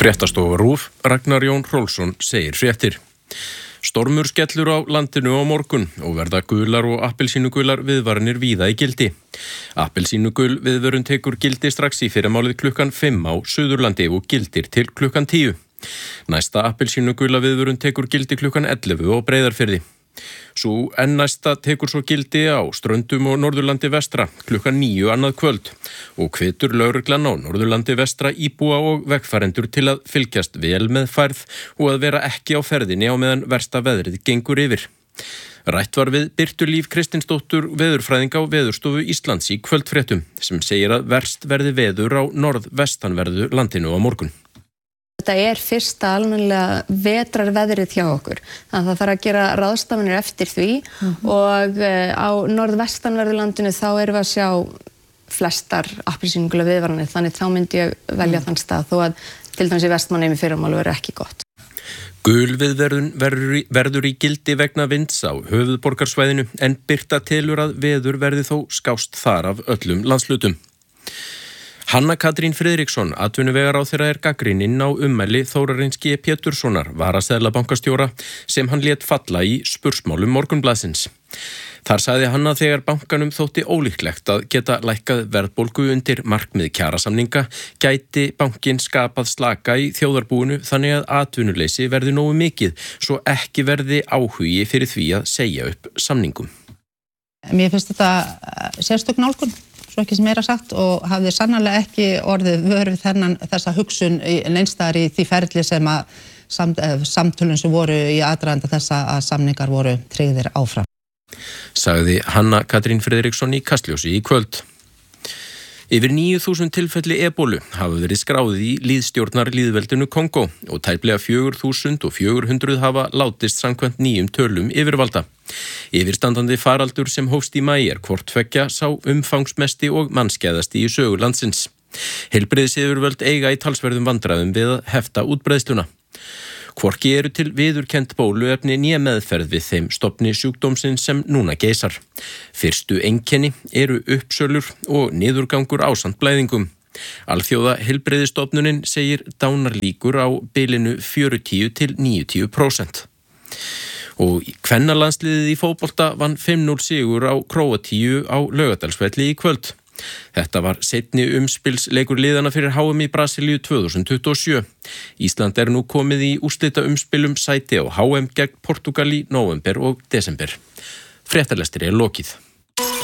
Fréttastofa RÚV, Ragnar Jón Hrólfsson segir fréttir. Stormur skellur á landinu á morgun og verða gular og appelsínugular viðvaranir víða í gildi. Appelsínugul viðvörun tekur gildi strax í fyrramálið klukkan 5 á Suðurlandi og gildir til klukkan 10. Næsta appelsínugula viðvörun tekur gildi klukkan 11 á Breiðarfirði. Sú næsta tekur svo gildi á Ströndum og Norðurlandi vestra klukkan 9 annað kvöld og hvetur lögreglan á Norðurlandi vestra íbúa og vegfarendur til að fylgjast vel með færð og að vera ekki á ferðinni á meðan versta veðrið gengur yfir. Rætt var við Birtu Líf Kristinsdóttur veðurfræðinga á Veðurstofu Íslands í kvöldfréttum sem segir að verst verði veður á norðvestanverðu landinu á morgun. Þetta fyrsta almennilega vetrarveðrið hjá okkur. Þannig að það þarf að gera ráðstafanir eftir því og á norðvestanverðu landinu þá erum við að sjá flestar appelsínugula viðvaranir, þannig þá myndi ég velja þann stað þó að til dæmis í Vestmannaeyjum í fyrramálið verður ekki gott. Gul viðvörun verður í gildi vegna vinds á höfuðborgarsvæðinu en Birta telur að veður verði þó skást þar af öllum landshlutum. Hanna Katrín Friðriksson, atvinnuvegaráðherra gagnrýnin á ummæli Þórarins G. Péturssonar, varaseðlabankastjóra, sem hann lét falla í spursmálum Morgunblaðsins. Þar sagði hann að þegar bankanum þótti ólíklegt að geta lækkað verðbólgu undir markmið kjarasamninga, gæti bankinn skapað slaka í þjóðarbúinu þannig að atvinnuleysi verði nógu mikið, svo ekki verði áhugi fyrir því að segja upp samningum. Mér finnst þetta sérstök nálgun. Svo ekki sem sagt og hafði sannarlega ekki orðið vör við þessa hugsun neinstaðar í því ferli sem að samtölun sem voru í aðdraganda þessa að samningar voru tryggðir áfram. Sagði Hanna Katrín Friðriksson í Kastljósi í kvöld. Yfir 9.000 tilfelli ebólu hafa verið skráðið í lýðstjórnar lýðveldinu Kongó og tæplega 4.400 hafa látist samkvæmt nýjum tölum yfirvalda. Yfirstandandi faraldur sem hófst í maí hvort tveggja sá umfangsmesti og mannskæðasti í sögu landsins. Heilbrigðisyfirvöld eiga í talsverðum vandræðum við að hefta útbreiðsluna. Hvorki eru til viðurkennd bóluefni né meðferð við þeim stofni sjúkdómsins sem núna geisar. Fyrstu einkenni eru uppsölur og niðurgangur ásamt blæðingum. Alþjóða heilbrigðisstofnunin segir dánarlíkur á bilinu 40 til 90%. Og kvennalandsliðið í fótbolta vann 5-0 sigur á Króatíu á Laugardalsvelli í kvöld. Þetta var seinni umspilsleikur liðana fyrir HM í Brasilíu 2027. Ísland nú komið í úrslita umspilum sæti á HM gegn Portúgal í nóvember og desember. Fréttalestri lokið.